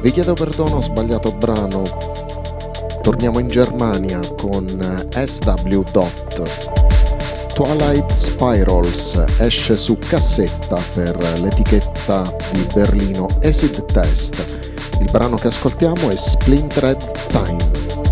Vi chiedo perdono, ho sbagliato brano. Torniamo in Germania con SW Dot. Twilight Spirals esce su cassetta per l'etichetta di Berlino Acid Test. Il brano che ascoltiamo è Splintered Time.